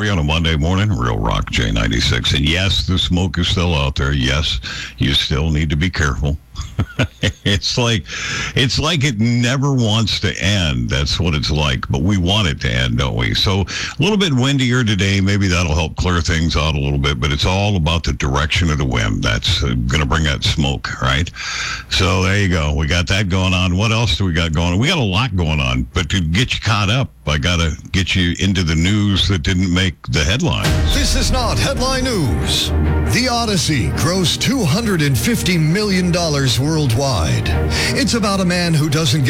for you on a Monday morning. Real Rock J96. And yes, the smoke is still out there. Yes, you still need to be careful. It's like it never wants to end. That's what it's like. But we want it to end, don't we? So a little bit windier today. Maybe that'll help clear things out a little bit. But it's all about the direction of the wind. That's going to bring that smoke, right? So there you go. We got that going on. What else do we got going on? We got a lot going on. But to get you caught up, I got to get you into the news that didn't make the headlines. This is not headline news. The Odyssey grossed $250 million worldwide. It's about a man who doesn't